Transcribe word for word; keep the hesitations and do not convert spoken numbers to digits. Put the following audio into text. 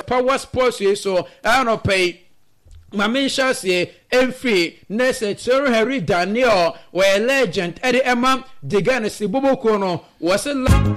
power sports ye so I don't pay Mami Shasi Enfree Nese Tsuru Harry Daniel were legend Eddie Emma Digana Sibubu Kono was a